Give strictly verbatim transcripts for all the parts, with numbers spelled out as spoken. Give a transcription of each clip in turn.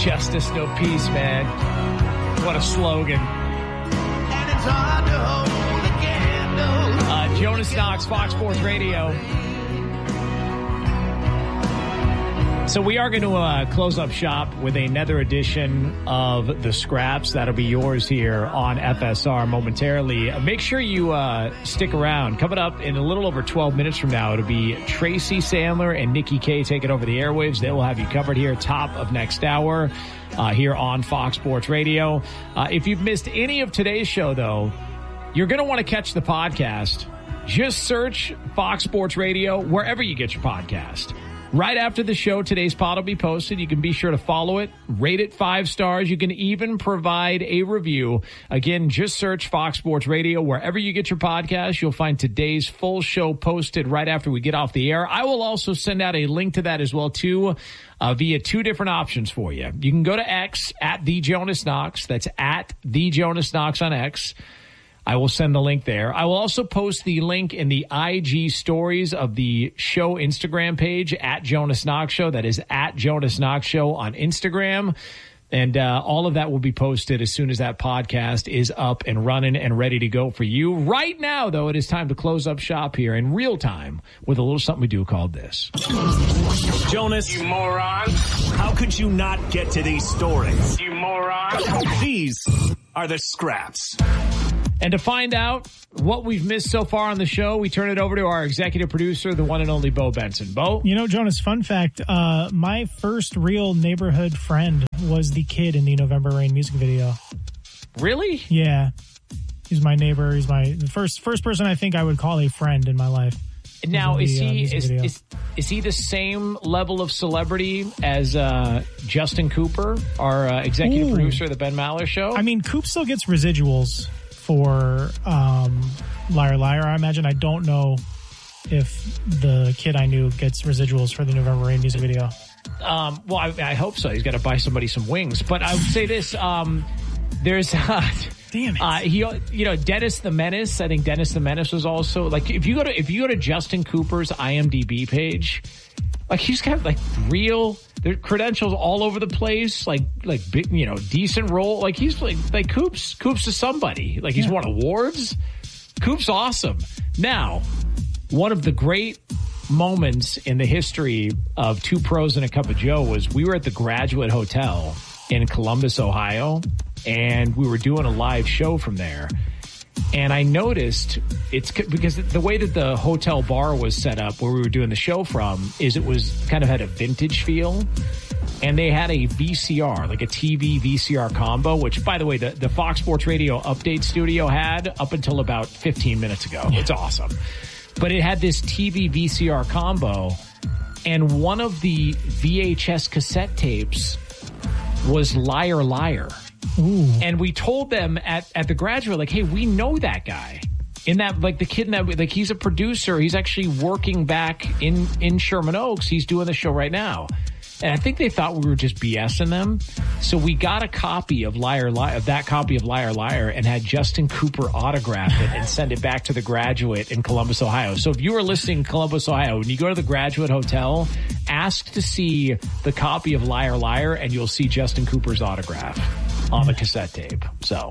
Justice, no peace, man. What a slogan. And it's hard to hold a candle. Uh, Jonas Knox, Fox Sports Radio. So we are going to uh, close up shop with another edition of The Scraps. That'll be yours here on F S R momentarily. Uh, make sure you uh, stick around. Coming up in a little over twelve minutes from now, it'll be Tracy Sandler and Nikki K taking over the airwaves. They will have you covered here top of next hour uh, here on Fox Sports Radio. Uh, if you've missed any of today's show, though, you're going to want to catch the podcast. Just search Fox Sports Radio wherever you get your podcast. Right after the show, today's pod will be posted. You can be sure to follow it, rate it five stars. You can even provide a review. Again, just search Fox Sports Radio wherever you get your podcast. You'll find today's full show posted right after we get off the air. I will also send out a link to that as well, too, uh, via two different options for you. You can go to X, at The Jonas Knox. That's at The Jonas Knox on X. I will send the link there. I will also post the link in the I G stories of the show Instagram page, at Jonas Knox Show. That is at Jonas Knox Show on Instagram. And uh, all of that will be posted as soon as that podcast is up and running and ready to go for you. Right now, though, it is time to close up shop here in real time with a little something we do called this. Jonas. You moron. How could you not get to these stories? You moron. These are the Scraps. And to find out what we've missed so far on the show, we turn it over to our executive producer, the one and only Bo Benson. Bo? You know, Jonas, fun fact, uh, my first real neighborhood friend was the kid in the November Rain music video. Really? Yeah. He's my neighbor. He's my the first first person I think I would call a friend in my life. Now, is the, he uh, is, is is he the same level of celebrity as uh, Justin Cooper, our uh, executive Ooh. producer of the Ben Maller Show? I mean, Coop still gets residuals for um, Liar Liar, I imagine. I don't know if the kid I knew gets residuals for the November Rain music video. Um, well, I, I hope so. He's got to buy somebody some wings. But I would say this: um, there's, uh, damn it, uh, he, you know, Dennis the Menace. I think Dennis the Menace was also like if you go to if you go to Justin Cooper's I M D B page, like he's got like real. Their credentials all over the place, like like big, you know, decent role. Like he's like like Coops, Coops is somebody. Like he's yeah. won awards. Coops awesome. Now, one of the great moments in the history of Two Pros and a Cup of Joe was we were at the Graduate Hotel in Columbus, Ohio, and we were doing a live show from there. And I noticed it's because the way that the hotel bar was set up where we were doing the show from is it was kind of had a vintage feel. And they had a V C R, like a T V V C R combo, which, by the way, the, the Fox Sports Radio update studio had up until about fifteen minutes ago. Yeah. It's awesome. But it had this T V V C R combo. And one of the V H S cassette tapes was Liar Liar. Ooh. And we told them at, at the Graduate, like, hey, we know that guy. In that, like, the kid in that, like, he's a producer. He's actually working back in, in Sherman Oaks. He's doing the show right now. And I think they thought we were just BSing them. So we got a copy of Liar Liar, of that copy of Liar Liar, and had Justin Cooper autograph it and send it back to the Graduate in Columbus, Ohio. So if you were listening in Columbus, Ohio, when you go to the Graduate Hotel, ask to see the copy of Liar Liar, and you'll see Justin Cooper's autograph on the cassette tape. So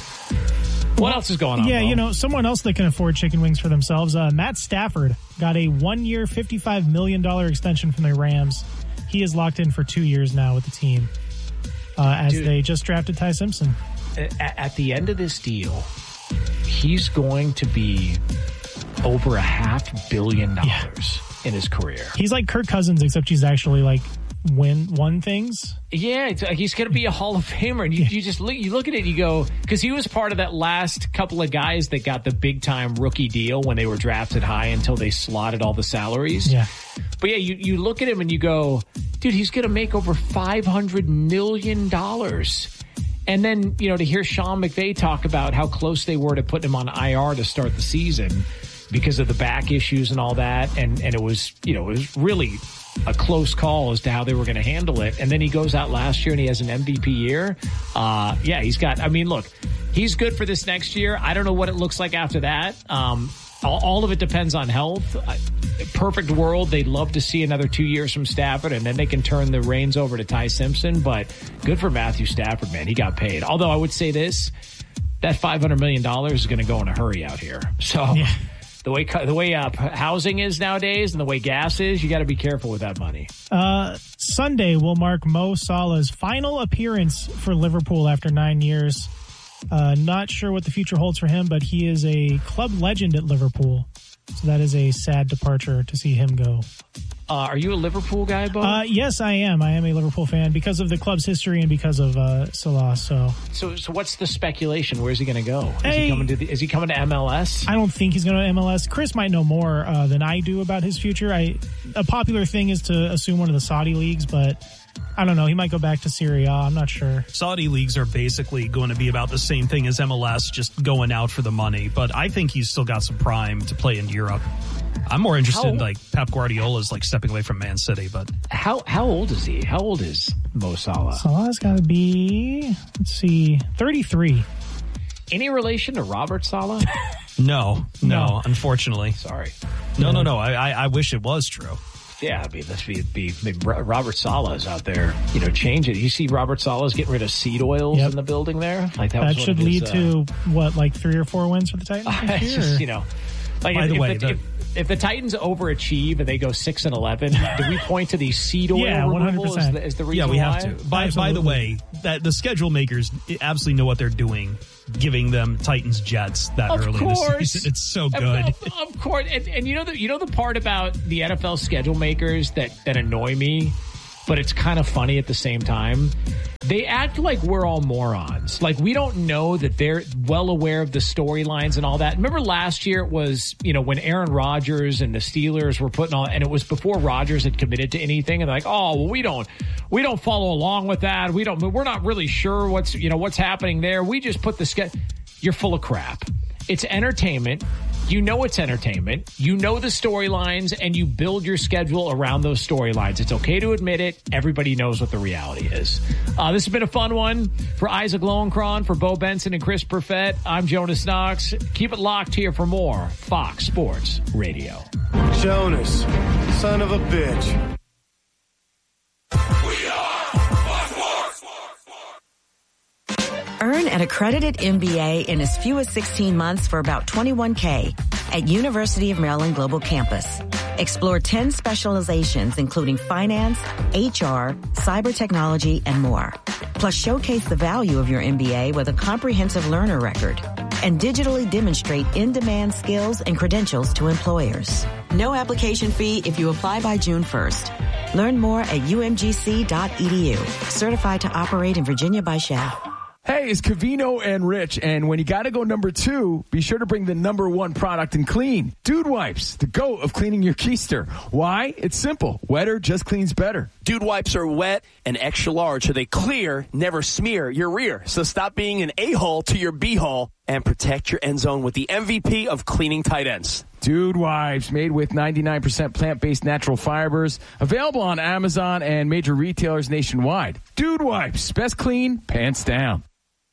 what well, else is going on? Yeah, Bo? you know, someone else that can afford chicken wings for themselves, uh, Matt Stafford got a one-year, fifty-five million dollars extension from the Rams. He is locked in for two years now with the team uh, as Dude, they just drafted Ty Simpson. At, at the end of this deal, he's going to be over a half billion dollars yeah. in his career. He's like Kirk Cousins, except he's actually like win won things. Yeah, it's, like he's going to be a Hall of Famer. And you, you just look, you look at it and you go, because he was part of that last couple of guys that got the big time rookie deal when they were drafted high until they slotted all the salaries. Yeah. But yeah, you, you look at him and you go, dude, he's going to make over five hundred million dollars. And then, you know, to hear Sean McVay talk about how close they were to putting him on I R to start the season because of the back issues and all that. And, and it was, you know, it was really a close call as to how they were going to handle it. And then he goes out last year and he has an M V P year. Uh, yeah, he's got, I mean, look, he's good for this next year. I don't know what it looks like after that. Um, all, all of it depends on health. I, perfect world, they'd love to see another two years from Stafford, and then they can turn the reins over to Ty Simpson. But good for Matthew Stafford, man. He got paid. Although I would say this, that five hundred million dollars is going to go in a hurry out here. So yeah. the way the way uh, housing is nowadays and the way gas is, you got to be careful with that money. Uh, Sunday will mark Mo Salah's final appearance for Liverpool after nine years. Uh, not sure what the future holds for him, but he is a club legend at Liverpool. So that is a sad departure to see him go. Uh, are you a Liverpool guy, Bo? Uh, yes, I am. I am a Liverpool fan because of the club's history and because of uh, Salah. So, so, so what's the speculation? Where's he going to go? Is hey, he coming to the, Is he coming to M L S? I don't think he's going to M L S. Chris might know more uh, than I do about his future. I a popular thing is to assume one of the Saudi leagues, but I don't know. He might go back to Serie A. I'm not sure. Saudi leagues are basically going to be about the same thing as M L S, just going out for the money. But I think he's still got some prime to play in Europe. I'm more interested how, in like Pep Guardiola's like stepping away from Man City. But how how old is he? How old is Mo Salah? Salah's got to be, let's see, thirty-three. Any relation to Robert Saleh? no, no, no, unfortunately. Sorry. No, no, no. I, I, I wish it was true. Yeah, I mean, let's be, be, be Robert Saleh's out there, you know, change it. You see Robert Saleh's getting rid of seed oils yep. in the building there? Like That, that should lead his, uh, to, what, like three or four wins for the Titans this year? Just, you know, like By if, the if way, the, the, if, if the Titans overachieve and they go six and eleven, do we point to the seed oil yeah, one hundred percent. As the, as the reason Yeah, we why? have to. By, by the way, that the schedule makers absolutely know what they're doing, giving them Titans Jets that of early course. in the season. It's so good. Of, of course. And, and you know the you know the part about the N F L schedule makers that, that annoy me, but it's kind of funny at the same time. They act like we're all morons. Like we don't know that they're well aware of the storylines and all that. Remember last year it was, you know, when Aaron Rodgers and the Steelers were putting all, and it was before Rodgers had committed to anything, and they're like, oh, well, we don't, we don't follow along with that. We don't, we're not really sure what's, you know, what's happening there. We just put the schedule. You're full of crap. It's entertainment. You know it's entertainment. You know the storylines, and you build your schedule around those storylines. It's okay to admit it. Everybody knows what the reality is. Uh, this has been a fun one. For Isaac Lowenkron, for Bo Benson and Chris Perfett, I'm Jonas Knox. Keep it locked here for more Fox Sports Radio. Jonas, son of a bitch. Earn an accredited M B A in as few as sixteen months for about twenty-one K at University of Maryland Global Campus. Explore ten specializations, including finance, H R, cyber technology, and more. Plus, showcase the value of your M B A with a comprehensive learner record and digitally demonstrate in-demand skills and credentials to employers. No application fee if you apply by June first. Learn more at U M G C dot E D U. Certified to operate in Virginia by S H A. Hey, it's Covino and Rich, and when you gotta go number two, be sure to bring the number one product in clean. Dude Wipes, the GOAT of cleaning your keister. Why? It's simple. Wetter just cleans better. Dude Wipes are wet and extra large, so they clear, never smear your rear. So stop being an a-hole to your b-hole and protect your end zone with the M V P of cleaning tight ends. Dude Wipes, made with ninety-nine percent plant-based natural fibers. Available on Amazon and major retailers nationwide. Dude Wipes, best clean, pants down.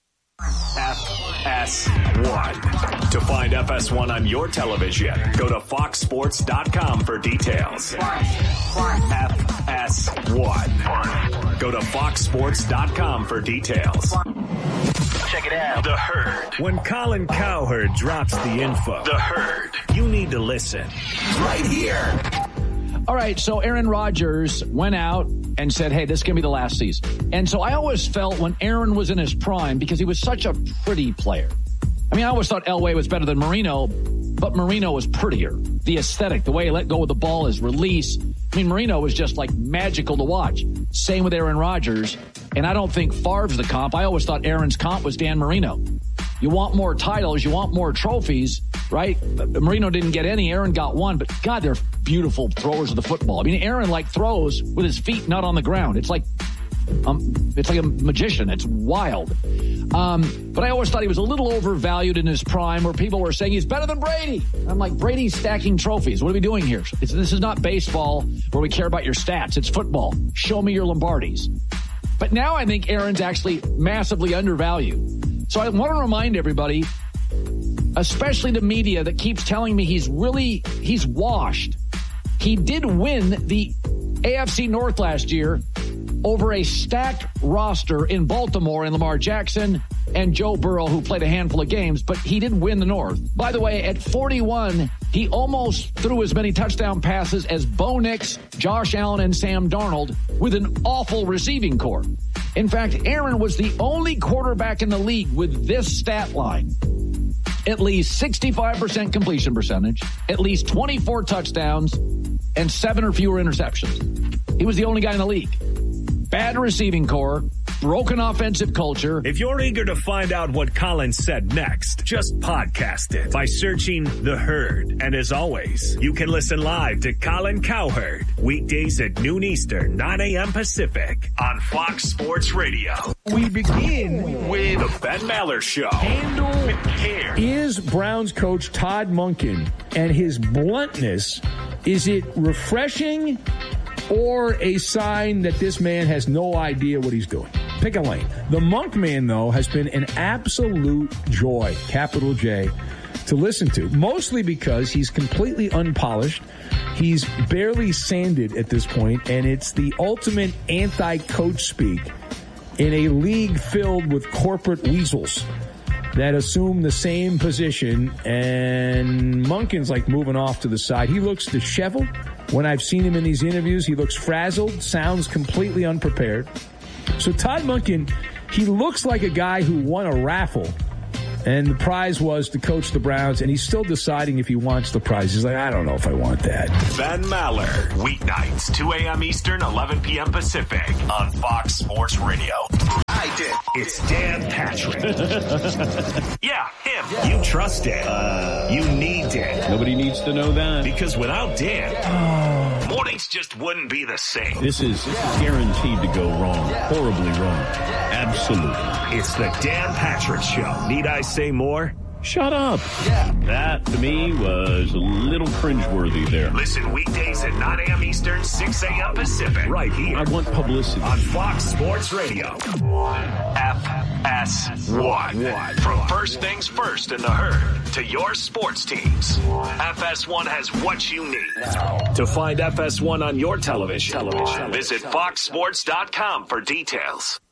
F S one. To find F S one on your television, go to fox sports dot com for details. F S one. Go to fox sports dot com for details. Check it out. The Herd. When Colin Cowherd drops the info, The Herd, you need to listen. Right here. All right, so Aaron Rodgers went out and said, hey, this is going to be the last season. And so I always felt when Aaron was in his prime, because he was such a pretty player. I mean, I always thought Elway was better than Marino, but Marino was prettier. The aesthetic, the way he let go of the ball, his release. I mean, Marino was just like magical to watch. Same with Aaron Rodgers. And I don't think Favre's the comp. I always thought Aaron's comp was Dan Marino. You want more titles, you want more trophies, right? Marino didn't get any, Aaron got one, but God, they're beautiful throwers of the football. I mean, Aaron like throws with his feet not on the ground. It's like, um, it's like a magician. It's wild. Um, but I always thought he was a little overvalued in his prime, where people were saying he's better than Brady. I'm like, Brady's stacking trophies. What are we doing here? It's, this is not baseball where we care about your stats. It's football. Show me your Lombardis. But now I think Aaron's actually massively undervalued. So I want to remind everybody, especially the media that keeps telling me he's really, he's washed. He did win the A F C North last year over a stacked roster in Baltimore and Lamar Jackson and Joe Burrow, who played a handful of games, but he did win the North. By the way, at forty-one, he almost threw as many touchdown passes as Bo Nix, Josh Allen, and Sam Darnold with an awful receiving corps. In fact, Aaron was the only quarterback in the league with this stat line. At least sixty-five percent completion percentage, at least twenty-four touchdowns, and seven or fewer interceptions. He was the only guy in the league. Bad receiving corps, broken offensive culture. If you're eager to find out what Colin said next, just podcast it by searching The Herd. And as always, you can listen live to Colin Cowherd weekdays at noon Eastern, nine a.m. Pacific on Fox Sports Radio. We begin with The Ben Maller Show. Handle with care. Is Browns coach Todd Monken and his bluntness, is it refreshing or a sign that this man has no idea what he's doing? Pick a lane. The Monk Man, though, has been an absolute joy, capital J, to listen to, mostly because he's completely unpolished. He's barely sanded at this point, and it's the ultimate anti-coach speak in a league filled with corporate weasels that assume the same position, and Monken's like moving off to the side. He looks disheveled. When I've seen him in these interviews, he looks frazzled, sounds completely unprepared. So Todd Monken, he looks like a guy who won a raffle, and the prize was to coach the Browns, and he's still deciding if he wants the prize. He's like, I don't know if I want that. Ben Maller, weeknights, two a.m. Eastern, eleven p.m. Pacific on Fox Sports Radio. I did. It's Dan Patrick. Yeah, him. Yeah. You trust Dan. Uh, you need Dan. Nobody needs to know that. Because without Dan, yeah. mornings just wouldn't be the same. This is yeah. guaranteed to go wrong. Yeah. Horribly wrong. Yeah. Absolutely. It's the Dan Patrick Show. Need I say more? Shut up. Yeah. That, to me, was a little cringeworthy there. Listen weekdays at nine a.m. Eastern, six a.m. Pacific. Right here. I want publicity. On Fox Sports Radio. F S one. From first things first in the Herd to your sports teams. F S one has what you need. To find F S one on your television, television. visit fox sports dot com for details.